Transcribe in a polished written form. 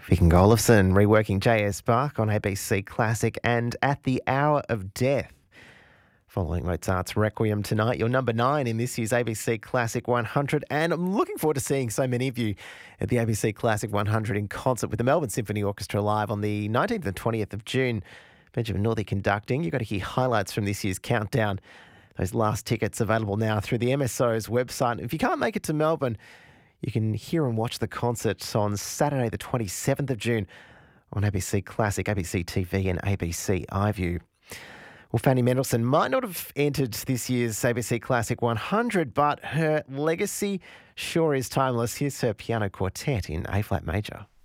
Vic and Olafson reworking J.S. Bach on ABC Classic and At the Hour of Death. Following Mozart's Requiem tonight, you're number 9 in this year's ABC Classic 100, and I'm looking forward to seeing so many of you at the ABC Classic 100 in concert with the Melbourne Symphony Orchestra live on the 19th and 20th of June. Benjamin Northey conducting. You've got to hear highlights from this year's countdown. Those last tickets available now through the MSO's website. If you can't make it to Melbourne, you can hear and watch the concert on Saturday the 27th of June on ABC Classic, ABC TV and ABC iView. Well, Fanny Mendelssohn might not have entered this year's ABC Classic 100, but her legacy sure is timeless. Here's her piano quartet in A-flat major.